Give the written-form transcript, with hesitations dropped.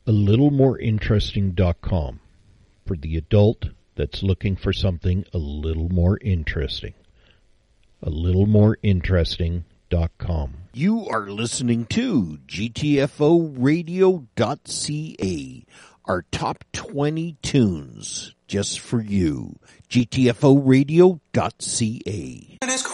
AlittleMoreInteresting.com for the adult that's looking for something a little more interesting. AlittleMoreInteresting.com. You are listening to GTFORadio.ca, our top 20 tunes just for you. GTFORadio.ca.